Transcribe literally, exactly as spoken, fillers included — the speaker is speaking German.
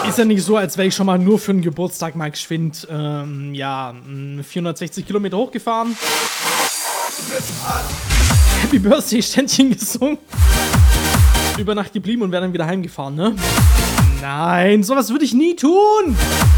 Ist ja nicht so, als wäre ich schon mal nur für einen Geburtstag mal geschwind, ähm, ja, vierhundertsechzig Kilometer hochgefahren. Happy Birthday Ständchen gesungen. Über Nacht geblieben und wäre dann wieder heimgefahren, ne? Nein, sowas würde ich nie tun!